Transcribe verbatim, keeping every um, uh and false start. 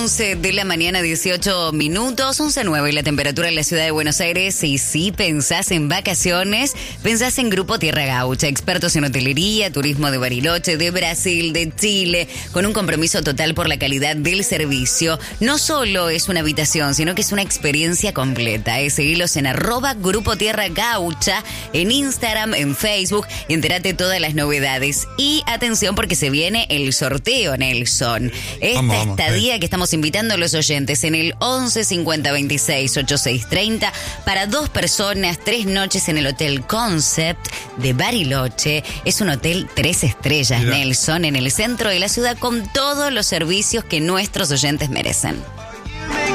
once de la mañana, dieciocho minutos, once nueve la temperatura en la ciudad de Buenos Aires. Y si pensás en vacaciones, pensás en Grupo Tierra Gaucha, expertos en hotelería, turismo de Bariloche, de Brasil, de Chile, con un compromiso total por la calidad del servicio. No solo es una habitación, sino que es una experiencia completa. Eh. Seguilos en arroba Grupo Tierra Gaucha, en Instagram, en Facebook, y entérate todas las novedades. Y atención porque se viene el sorteo, Nelson. Esta Vamos, vamos, estadía eh. que estamos invitando a los oyentes en el once cincuenta veintiséis ochenta y seis treinta para dos personas, tres noches en el Hotel Concept de Bariloche. Es un hotel tres estrellas, Mira. Nelson, en el centro de la ciudad con todos los servicios que nuestros oyentes merecen.